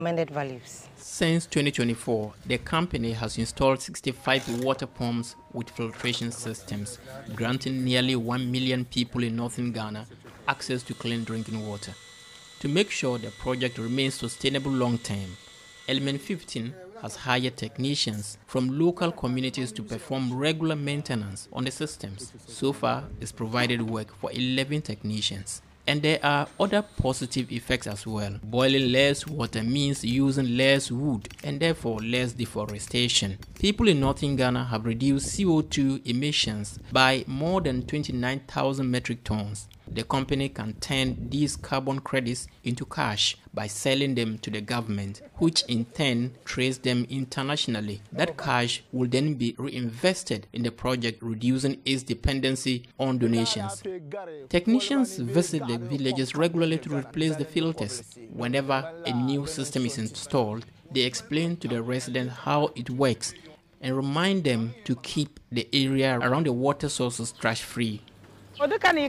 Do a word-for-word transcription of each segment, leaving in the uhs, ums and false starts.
Values. Since twenty twenty-four, the company has installed sixty-five water pumps with filtration systems, granting nearly one million people in northern Ghana access to clean drinking water. To make sure the project remains sustainable long-term, Element fifteen has hired technicians from local communities to perform regular maintenance on the systems. So far, it's provided work for eleven technicians. And there are other positive effects as well. Boiling less water means using less wood and therefore less deforestation. People in northern Ghana have reduced C O two emissions by more than twenty-nine thousand metric tons. The company can turn these carbon credits into cash by selling them to the government, which in turn trades them internationally. That cash will then be reinvested in the project, reducing its dependency on donations. Technicians visit the villages regularly to replace the filters. Whenever a new system is installed, they explain to the residents how it works and remind them to keep the area around the water sources trash-free. So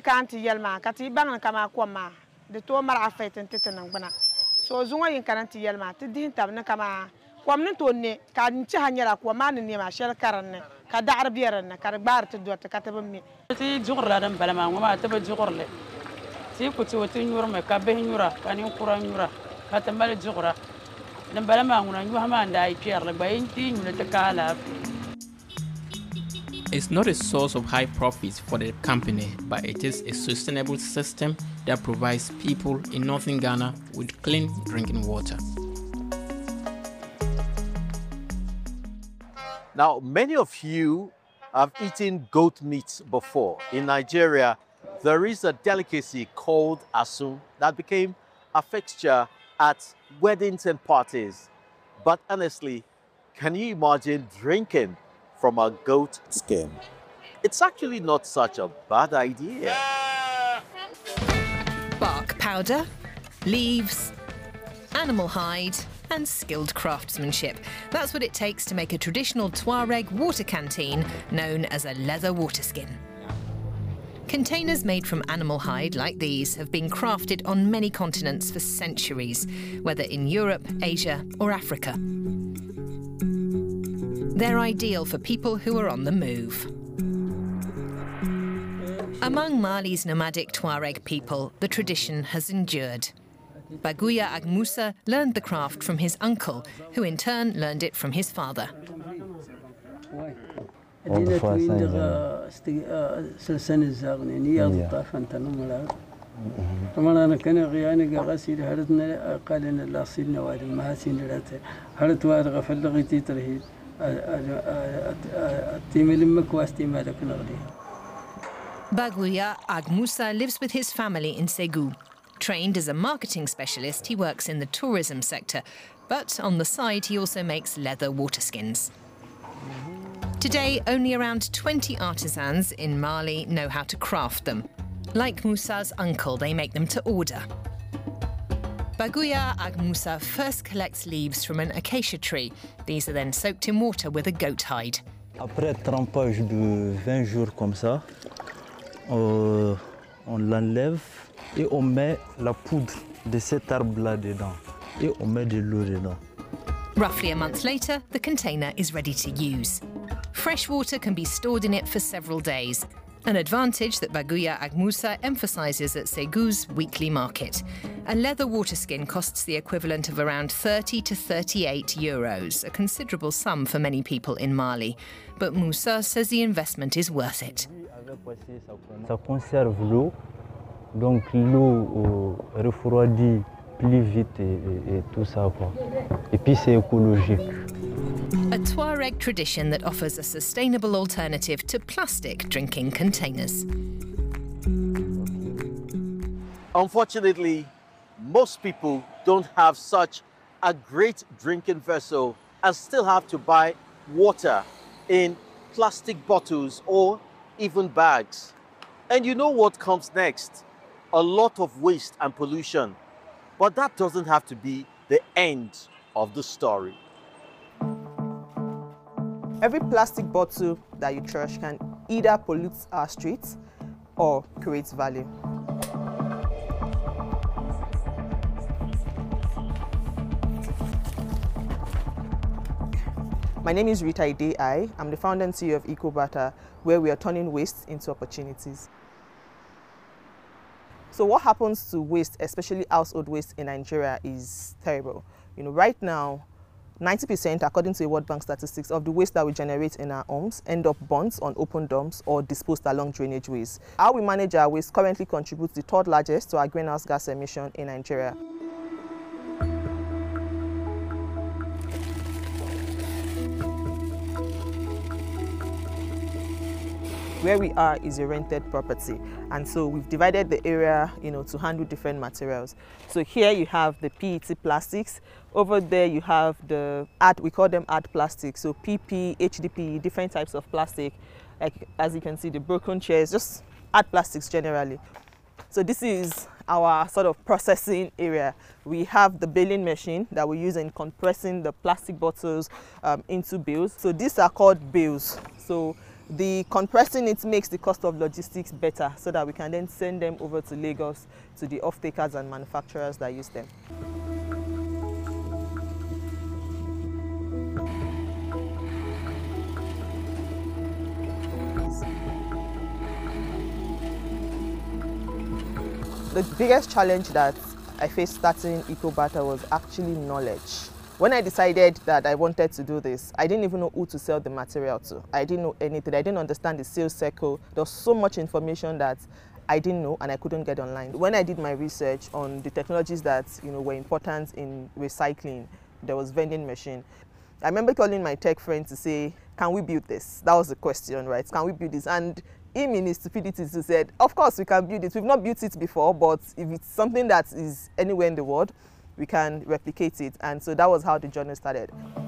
zunga yin kananti yelma ti din tabna kama kwamnin tonne ka nci hanyara ko manin ne ma shel karanne ka da'ar biyaran ka gbar ti dot ka tabin mi ti jugurla dan balama ngoma taba jugurle ti ku ti wotin yurme ka be nyura kanin kuran yura ka tamal jugura dan balama nguna nyu hama ndai pierre ba yin ti nyu ta kala. It's not a source of high profits for the company, but it is a sustainable system that provides people in northern Ghana with clean drinking water. Now, many of you have eaten goat meat before. In Nigeria, there is a delicacy called asun that became a fixture at weddings and parties. But honestly, can you imagine drinking from a goat skin? It's actually not such a bad idea. Bark powder, leaves, animal hide and skilled craftsmanship. That's what it takes to make a traditional Tuareg water canteen known as a leather water skin. Containers made from animal hide like these have been crafted on many continents for centuries, whether in Europe, Asia or Africa. They're ideal for people who are on the move. Among Mali's nomadic Tuareg people, the tradition has endured. Baguya Agmusa learned the craft from his uncle, who in turn learned it from his father. Baguya Agmusa lives with his family in Ségou. Trained as a marketing specialist, he works in the tourism sector, but on the side he also makes leather water skins. Today, only around twenty artisans in Mali know how to craft them. Like Musa's uncle, they make them to order. Baguya Agmusa first collects leaves from an acacia tree. These are then soaked in water with a goat hide. Après trempage de vingt jours comme ça, euh, on l'enlève et on met la poudre de cet arbre-là dedans et on met de l'eau dedans. Roughly a month later, the container is ready to use. Fresh water can be stored in it for several days, an advantage that Baguya Agmusa emphasises at Ségou's weekly market. A leather water skin costs the equivalent of around thirty to thirty-eight euros, a considerable sum for many people in Mali. But Moussa says the investment is worth it. Ça conserve l'eau, donc l'eau refroidit plus vite et, et, et tout ça quoi. Et puis c'est écologique. A Tuareg tradition that offers a sustainable alternative to plastic drinking containers. Unfortunately, most people don't have such a great drinking vessel and still have to buy water in plastic bottles or even bags. And you know what comes next? A lot of waste and pollution. But that doesn't have to be the end of the story. Every plastic bottle that you trash can either pollute our streets or create value. My name is Rita Ide. I'm the founder and C E O of EcoBatter, where we are turning waste into opportunities. So what happens to waste, especially household waste in Nigeria, is terrible. You know, right now, ninety percent, according to the World Bank statistics, of the waste that we generate in our homes end up burnt on open dumps or disposed along drainage ways. How we manage our waste currently contributes the third largest to our greenhouse gas emission in Nigeria. Where we are is a rented property, and so we've divided the area, you know, to handle different materials. So here you have the P E T plastics. Over there you have the art, we call them art plastics. So P P, H D P, different types of plastic. Like as you can see, the broken chairs, just art plastics generally. So this is our sort of processing area. We have the baling machine that we use in compressing the plastic bottles um, into bales. So these are called bales. So the compressing it makes the cost of logistics better, so that we can then send them over to Lagos to the off-takers and manufacturers that use them. The biggest challenge that I faced starting EcoBatter was actually knowledge. When I decided that I wanted to do this, I didn't even know who to sell the material to. I didn't know anything. I didn't understand the sales cycle. There was so much information that I didn't know and I couldn't get online. When I did my research on the technologies that, you know, were important in recycling, there was vending machine. I remember calling my tech friend to say, can we build this? That was the question, right? Can we build this? And him in his stupidity he said, of course we can build it. We've not built it before, but if it's something that is anywhere in the world, we can replicate it. And so that was how the journey started.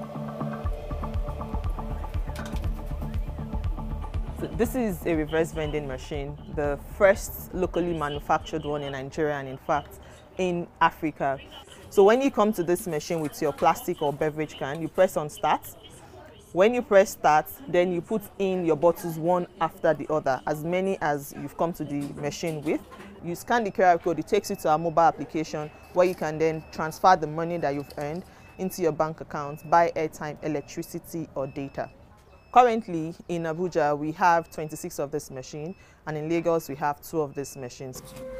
So this is a reverse vending machine, the first locally manufactured one in Nigeria and in fact in Africa. So when you come to this machine with your plastic or beverage can, you press on start. When you press start, then you put in your bottles one after the other, as many as you've come to the machine with. You scan the Q R code, it takes you to our mobile application where you can then transfer the money that you've earned into your bank account, buy airtime, electricity or data. Currently in Abuja, we have twenty-six of this machine, and in Lagos, we have two of these machines.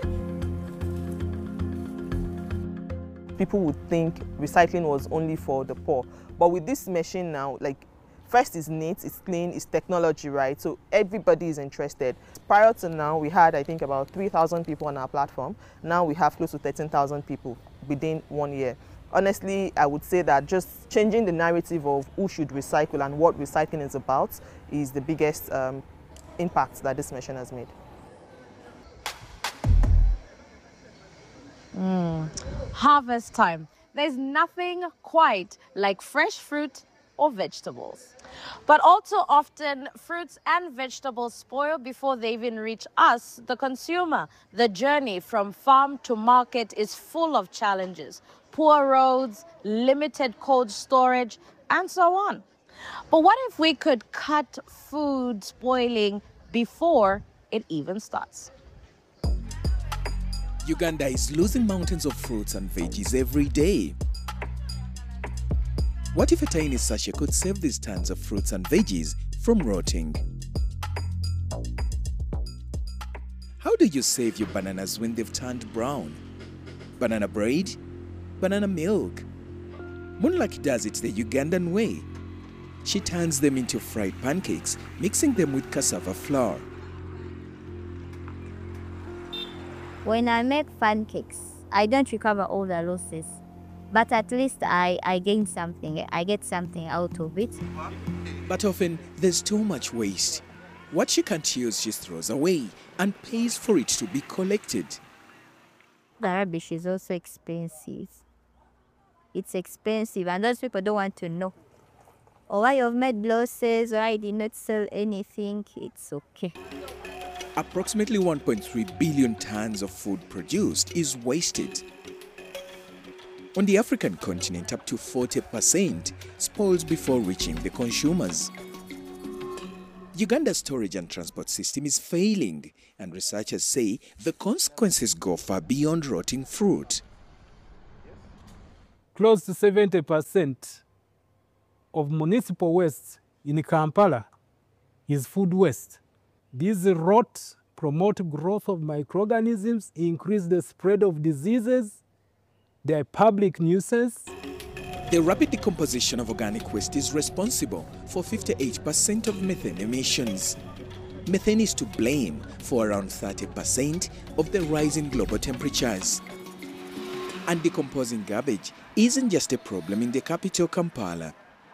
People would think recycling was only for the poor, but with this machine now, like, first is neat, it's clean, it's technology, right? So everybody is interested. Prior to now, we had, I think, about three thousand people on our platform. Now we have close to thirteen thousand people within one year. Honestly, I would say that just changing the narrative of who should recycle and what recycling is about is the biggest um, impact that this machine has made. Mm. Harvest time. There's nothing quite like fresh fruit or vegetables. But also often fruits and vegetables spoil before they even reach us, the consumer. The journey from farm to market is full of challenges. Poor roads, limited cold storage, and so on. But what if we could cut food spoiling before it even starts? Uganda is losing mountains of fruits and veggies every day. What if a tiny sachet could save these tons of fruits and veggies from rotting? How do you save your bananas when they've turned brown? Banana bread? Banana milk? Moonlucky does it the Ugandan way. She turns them into fried pancakes, mixing them with cassava flour. When I make pancakes, I don't recover all the losses. But at least I, I gain something, I get something out of it. But often, there's too much waste. What she can't use, she throws away and pays for it to be collected. The rubbish is also expensive. It's expensive, and those people don't want to know. Or why you've made losses, or I did not sell anything, it's okay. Approximately one point three billion tons of food produced is wasted. On the African continent, up to forty percent spoils before reaching the consumers. Uganda's storage and transport system is failing, and researchers say the consequences go far beyond rotting fruit. Close to seventy percent of municipal waste in Kampala is food waste. These rot promote growth of microorganisms, increase the spread of diseases. They are public nuisance. The rapid decomposition of organic waste is responsible for fifty-eight percent of methane emissions. Methane is to blame for around thirty percent of the rise in global temperatures. And decomposing garbage isn't just a problem in the capital, Kampala.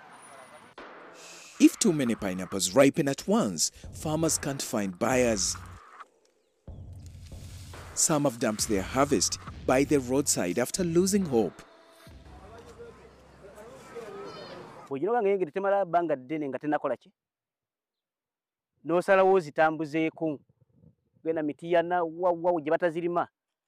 If too many pineapples ripen at once, farmers can't find buyers. Some have dumped their harvest by the roadside after losing hope. N'osalawo zitambuzeeko genda miti yana wawa gye batazirima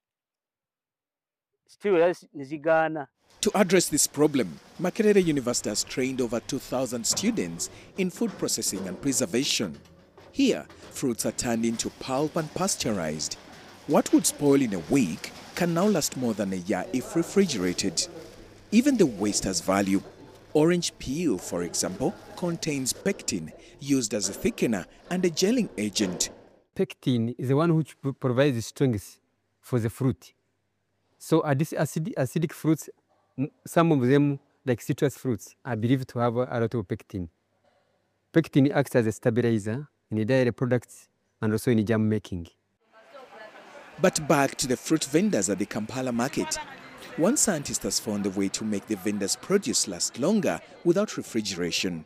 still nezigaana. To address this problem, Makerere University has trained over two thousand students in food processing and preservation. Here, fruits are turned into pulp and pasteurized. What would spoil in a week can now last more than a year if refrigerated. Even the waste has value. Orange peel, for example, contains pectin, used as a thickener and a gelling agent. Pectin is the one which provides strength for the fruit. So uh, these acid, acidic fruits, some of them, like citrus fruits, are believed to have a lot of pectin. Pectin acts as a stabilizer in the dairy products and also in jam making. But back to the fruit vendors at the Kampala market. One scientist has found a way to make the vendors' produce last longer without refrigeration.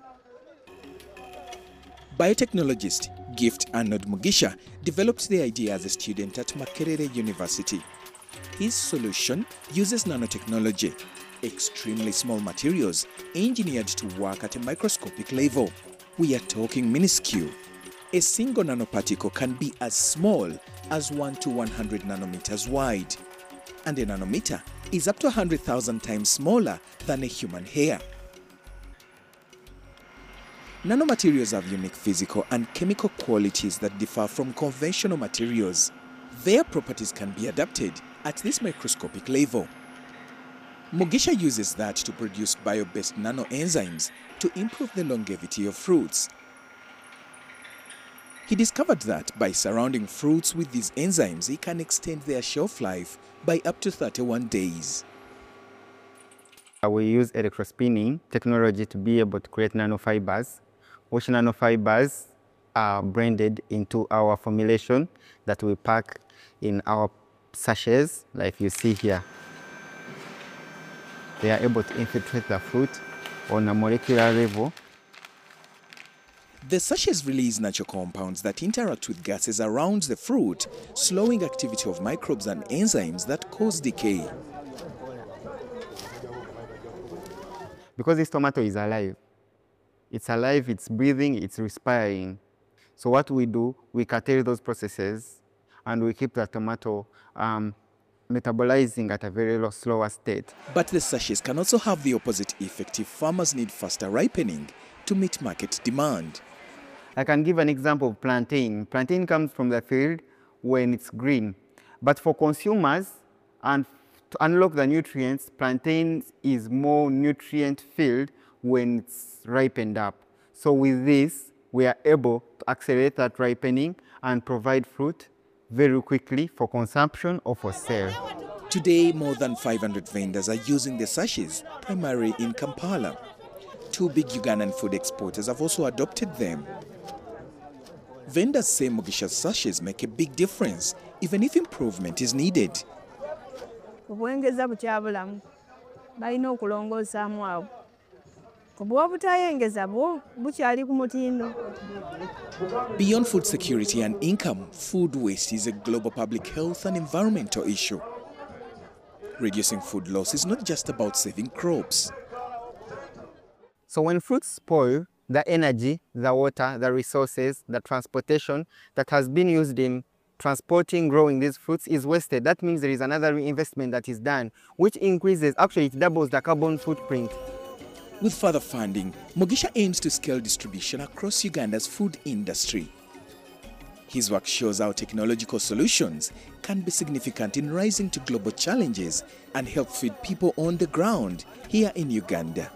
Biotechnologist Gift Arnold Mugisha developed the idea as a student at Makerere University. His solution uses nanotechnology, extremely small materials engineered to work at a microscopic level. We are talking minuscule. A single nanoparticle can be as small as one to one hundred nanometers wide. And a nanometer is up to one hundred thousand times smaller than a human hair. Nanomaterials have unique physical and chemical qualities that differ from conventional materials. Their properties can be adapted at this microscopic level. Mugisha uses that to produce bio-based nanoenzymes to improve the longevity of fruits. He discovered that by surrounding fruits with these enzymes, he can extend their shelf life by up to thirty-one days. We use electrospinning technology to be able to create nanofibers, which nanofibers are blended into our formulation that we pack in our sachets, like you see here. They are able to infiltrate the fruit on a molecular level. The sachets release natural compounds that interact with gases around the fruit, slowing activity of microbes and enzymes that cause decay. Because this tomato is alive, it's alive, it's breathing, it's respiring. So what we do, we curtail those processes and we keep the tomato um, metabolizing at a very low, slower state. But the sachets can also have the opposite effect if farmers need faster ripening to meet market demand. I can give an example of plantain. Plantain comes from the field when it's green. But for consumers, and to unlock the nutrients, plantain is more nutrient-filled when it's ripened up. So with this, we are able to accelerate that ripening and provide fruit very quickly for consumption or for sale. Today, more than five hundred vendors are using the sachets, primarily in Kampala. Two big Ugandan food exporters have also adopted them. Vendors say Mugisha's sachets make a big difference, even if improvement is needed. Beyond food security and income, food waste is a global public health and environmental issue. Reducing food loss is not just about saving crops. So when fruits spoil, the energy, the water, the resources, the transportation that has been used in transporting, growing these fruits is wasted. That means there is another reinvestment that is done, which increases, actually it doubles the carbon footprint. With further funding, Mugisha aims to scale distribution across Uganda's food industry. His work shows how technological solutions can be significant in rising to global challenges and help feed people on the ground here in Uganda.